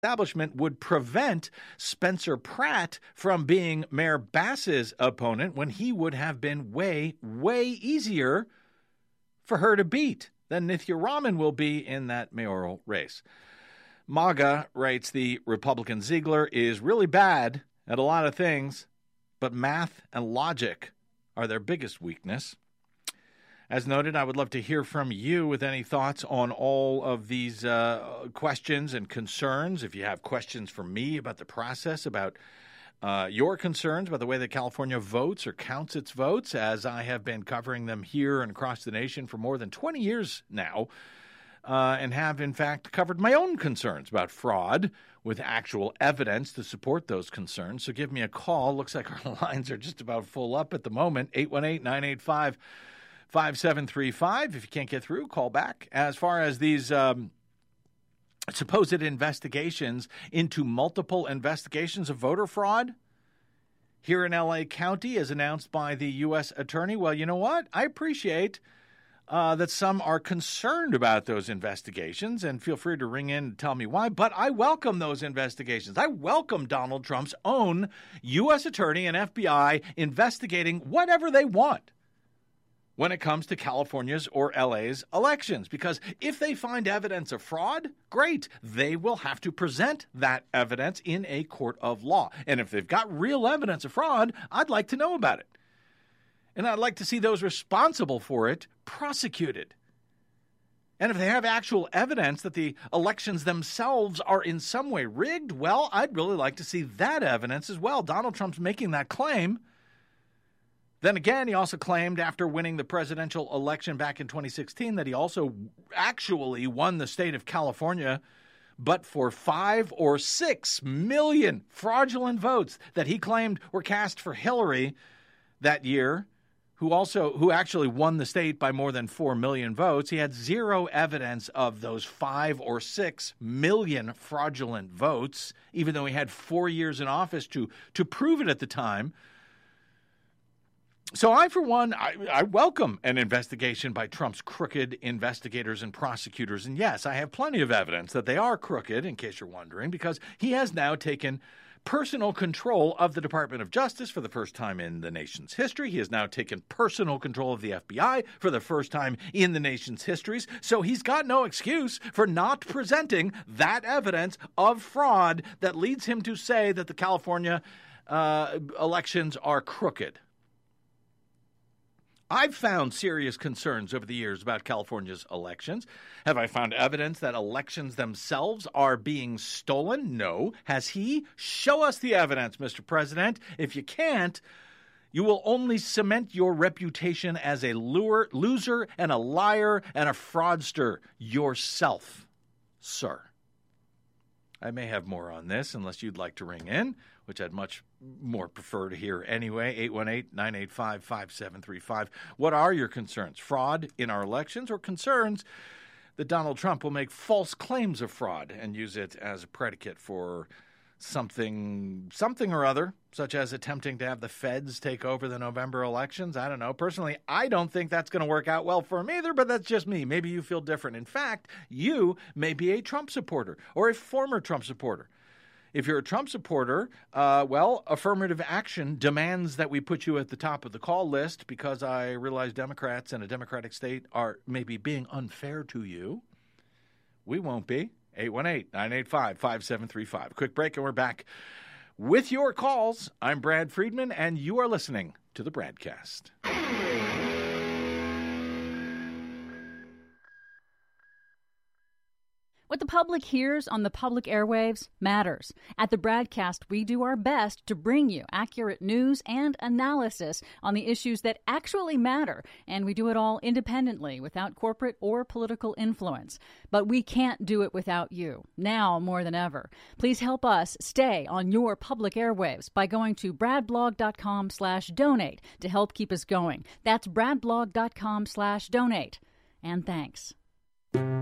establishment would prevent Spencer Pratt from being Mayor Bass's opponent when he would have been way, way easier for her to beat than Nithya Raman will be in that mayoral race. MAGA, writes the Republican Ziegler, is really bad at a lot of things, but math and logic are their biggest weakness. As noted, I would love to hear from you with any thoughts on all of these questions and concerns. If you have questions for me about the process, about your concerns about the way that California votes or counts its votes, as I have been covering them here and across the nation for more than 20 years now, and have, in fact, covered my own concerns about fraud with actual evidence to support those concerns. So give me a call. Looks like our lines are just about full up at the moment, 818-985-5735. If you can't get through, call back. As far as these supposed investigations into multiple investigations of voter fraud here in L.A. County, as announced by the U.S. Attorney, well, you know what? I appreciate that some are concerned about those investigations, and feel free to ring in and tell me why, but I welcome those investigations. I welcome Donald Trump's own U.S. Attorney and FBI investigating whatever they want when it comes to California's or LA's elections. Because if they find evidence of fraud, great. They will have to present that evidence in a court of law. And if they've got real evidence of fraud, I'd like to know about it. And I'd like to see those responsible for it prosecuted. And if they have actual evidence that the elections themselves are in some way rigged, well, I'd really like to see that evidence as well. Donald Trump's making that claim. Then again, he also claimed after winning the presidential election back in 2016 that he also actually won the state of California, but for 5 or 6 million fraudulent votes that he claimed were cast for Hillary that year, who actually won the state by more than 4 million votes. He had zero evidence of those 5 or 6 million fraudulent votes, even though he had 4 years in office to prove it at the time. So I, for one, I welcome an investigation by Trump's crooked investigators and prosecutors. And yes, I have plenty of evidence that they are crooked, in case you're wondering, because he has now taken personal control of the Department of Justice for the first time in the nation's history. He has now taken personal control of the FBI for the first time in the nation's histories. So he's got no excuse for not presenting that evidence of fraud that leads him to say that the California elections are crooked. I've found serious concerns over the years about California's elections. Have I found evidence that elections themselves are being stolen? No. Has he? Show us the evidence, Mr. President. If you can't, you will only cement your reputation as a loser and a liar and a fraudster yourself, sir. I may have more on this unless you'd like to ring in, which I'd much more prefer to hear anyway. 818-985-5735. What are your concerns? Fraud in our elections, or concerns that Donald Trump will make false claims of fraud and use it as a predicate for something or other, such as attempting to have the feds take over the November elections? I don't know. Personally, I don't think that's going to work out well for him either, but that's just me. Maybe you feel different. In fact, you may be a Trump supporter or a former Trump supporter. If you're a Trump supporter, well, affirmative action demands that we put you at the top of the call list, because I realize Democrats in a Democratic state are maybe being unfair to you. We won't be. 818-985-5735. Quick break and we're back with your calls. I'm Brad Friedman and you are listening to the Bradcast. What the public hears on the public airwaves matters. At the Bradcast, we do our best to bring you accurate news and analysis on the issues that actually matter, and we do it all independently, without corporate or political influence. But we can't do it without you, now more than ever. Please help us stay on your public airwaves by going to bradblog.com/donate to help keep us going. That's bradblog.com/donate. And thanks.